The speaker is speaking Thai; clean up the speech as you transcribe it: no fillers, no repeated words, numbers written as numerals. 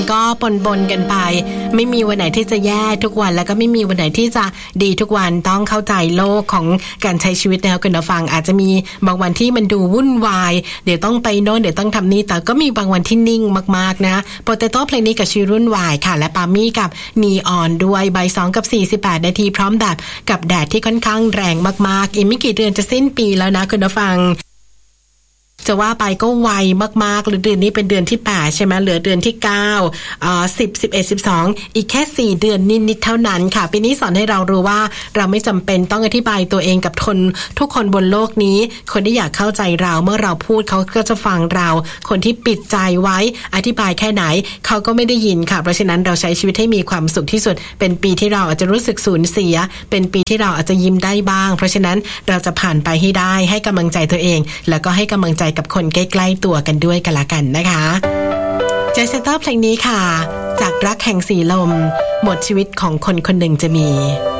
ก็ปนกันไปไม่มีวันไหนที่จะแย่ทุกวันแล้วก็ไม่มีวันไหนที่จะดีทุกวันต้องเข้าใจโลกของการใช้ชีวิตนะคะคุณผู้ฟังอาจจะมีบางวันที่มันดูวุ่นวายเดี๋ยวต้องไปโน่นเดี๋ยวต้องทำนี่แต่ก็มีบางวันที่นิ่งมากๆนะโปเตโต้เพลงนี้กับชีรุ่นวายค่ะและปามี่กับนีออนด้วยบ่าย 2:48 นาทีพร้อมแบบกับแดดที่ค่อนข้างแรงมากๆอีกไม่กี่เดือนจะสิ้นปีแล้วนะคุณผู้ฟังจะว่าไปก็ไวมากๆหรือเดือนนี้เป็นเดือนที่8ใช่ไหมเหลือเดือนที่9 10 11 12อีกแค่4เดือนนิดๆเท่านั้นค่ะปีนี้สอนให้เรารู้ว่าเราไม่จำเป็นต้องอธิบายตัวเองกับทุกคนบนโลกนี้คนที่อยากเข้าใจเราเมื่อเราพูดเขาก็จะฟังเราคนที่ปิดใจไว้อธิบายแค่ไหนเขาก็ไม่ได้ยินค่ะเพราะฉะนั้นเราใช้ชีวิตให้มีความสุขที่สุดเป็นปีที่เราอาจจะรู้สึกสูญเสียเป็นปีที่เราอาจจะยิ้มได้บ้างเพราะฉะนั้นเราจะผ่านไปให้ได้ให้กำลังใจตัวเองแล้วก็ให้กำลังใจกับคนใกล้ๆตัวกันด้วยกันละกันนะคะเจสเตอร์เพลงนี้ค่ะจากรักแห่งสีลมหมดชีวิตของคนคนหนึ่งจะมี